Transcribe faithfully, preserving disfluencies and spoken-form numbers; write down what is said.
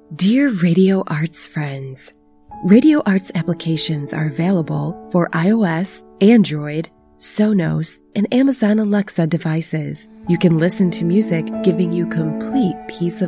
Dear Radio Arts friends, Radio Arts applications are available for iOS, Android, Sonos, and Amazon Alexa devices. You can listen to music giving you complete peace of